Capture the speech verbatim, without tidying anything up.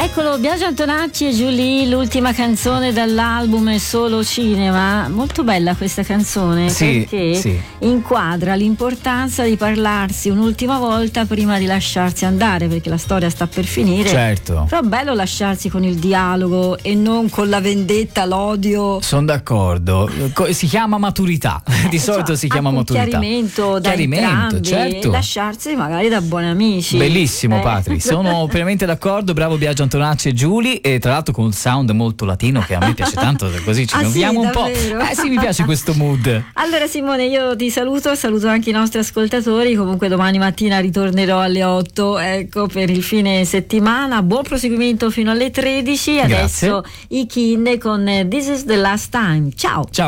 Eccolo, Biagio Antonacci e Julie, l'ultima canzone dall'album È Solo Cinema. Molto bella questa canzone, sì, perché sì. inquadra l'importanza di parlarsi un'ultima volta prima di lasciarsi andare, perché la storia sta per finire. Certo. Però è bello lasciarsi con il dialogo e non con la vendetta, l'odio. Sono d'accordo. Si chiama maturità. Eh, Di solito cioè, si chiama un maturità. Chiarimento da Chiarimento, entrambi, certo. lasciarsi magari da buoni amici. Bellissimo, eh. Patri. Sono pienamente d'accordo. Bravo Biagio Antonacci e Giulia. E tra l'altro con un sound molto latino che a me piace tanto, così ci ah, muoviamo sì, un davvero? po'. Eh sì, mi piace questo mood. Allora Simone, io ti saluto, saluto anche i nostri ascoltatori. Comunque domani mattina ritornerò alle otto, ecco, per il fine settimana. Buon proseguimento fino alle tredici. Adesso Grazie. i Kin con This is the Last Time. Ciao. Ciao.